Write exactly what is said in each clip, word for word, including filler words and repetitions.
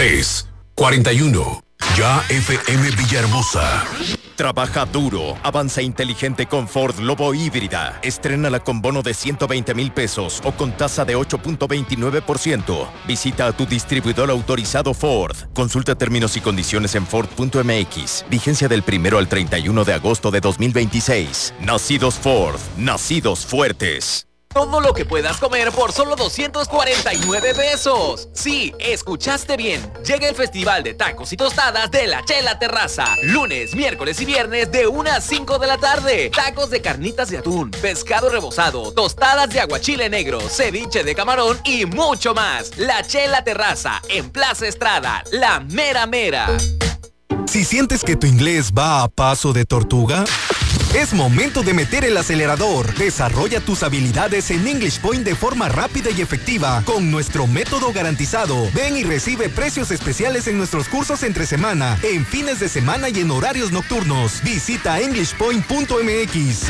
tres, cuarenta y uno. Ya F M Villahermosa. Trabaja duro, avanza inteligente con Ford Lobo híbrida. Estrénala con bono de ciento veinte mil pesos o con tasa de ocho punto veintinueve por ciento. Visita a tu distribuidor autorizado Ford. Consulta términos y condiciones en Ford punto M X. Vigencia del primero al treinta y uno de agosto de dos mil veintiséis. Nacidos Ford, nacidos fuertes. Todo lo que puedas comer por solo doscientos cuarenta y nueve pesos. Sí, escuchaste bien. Llega el Festival de Tacos y Tostadas de La Chela Terraza. Lunes, miércoles y viernes de una a cinco de la tarde. Tacos de carnitas de atún, pescado rebozado, tostadas de aguachile negro, ceviche de camarón y mucho más. La Chela Terraza, en Plaza Estrada, la mera mera. Si sientes que tu inglés va a paso de tortuga, es momento de meter el acelerador. Desarrolla tus habilidades en English Point de forma rápida y efectiva con nuestro método garantizado. Ven y recibe precios especiales en nuestros cursos entre semana, en fines de semana y en horarios nocturnos. Visita english point punto m x.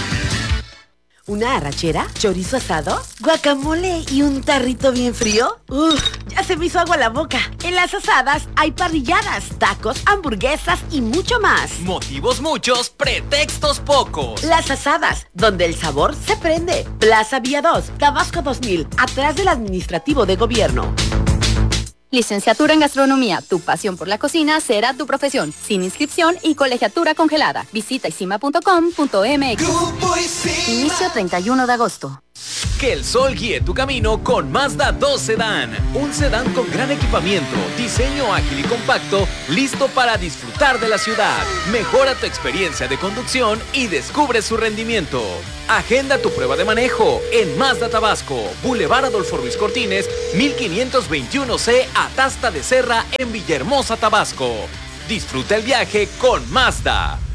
¿Una arrachera? ¿Chorizo asado? ¿Guacamole y un tarrito bien frío? ¡Uf! Ya se me hizo agua la boca. En las asadas hay parrilladas, tacos, hamburguesas y mucho más. Motivos muchos, pretextos pocos. Las asadas, donde el sabor se prende. Plaza Vía dos, Tabasco dos mil, atrás del administrativo de gobierno. Licenciatura en Gastronomía. Tu pasión por la cocina será tu profesión. Sin inscripción y colegiatura congelada. Visita isima punto com punto m x. Inicio treinta y uno de agosto. Que el sol guíe tu camino con Mazda dos Sedán. Un sedán con gran equipamiento, diseño ágil y compacto, listo para disfrutar de la ciudad. Mejora tu experiencia de conducción y descubre su rendimiento. Agenda tu prueba de manejo en Mazda Tabasco, Boulevard Adolfo Ruiz Cortines, mil quinientos veintiuno C, Atasta de Serra, en Villahermosa, Tabasco. Disfruta el viaje con Mazda.